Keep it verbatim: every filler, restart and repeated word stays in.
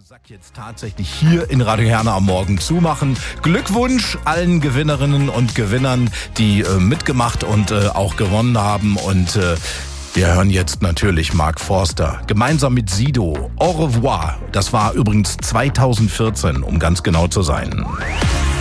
Sack jetzt tatsächlich hier in Radio Herne am Morgen zumachen. Glückwunsch allen Gewinnerinnen und Gewinnern, die äh, mitgemacht und äh, auch gewonnen haben. Und äh, wir hören jetzt natürlich Mark Forster gemeinsam mit Sido. Au revoir. Das war übrigens zweitausendvierzehn, um ganz genau zu sein.